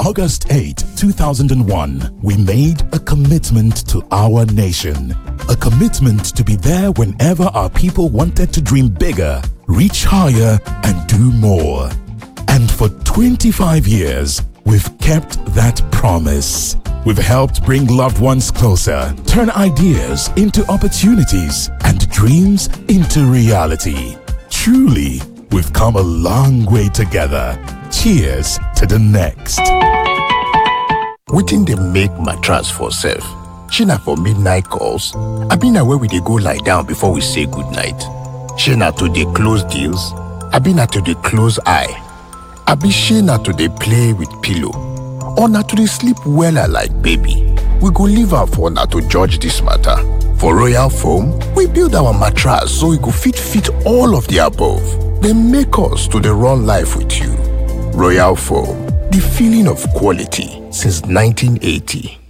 August 8, 2001, we made a commitment to our nation. A commitment to be there whenever our people wanted to dream bigger, reach higher, and do more. And for 25 years, we've kept that promise. We've helped bring loved ones closer, turn ideas into opportunities, and dreams into reality. Truly, we've come a long way together. Cheers to the next. Wetin dey make mattress for sef? Shey na for midnight calls? Abi na where we dey go lie down before we say goodnight? Shey na to dey close deals? Abi na to dey close eye? Abi shey na to dey play with pillow? Or na to dey sleep wella like baby? We go leave am for una to judge dis matter. For Royal Foam, we build our mattress so e go fit all of the above. Dey make us to dey run life with you. Royal Foam, the feeling of quality since 1980.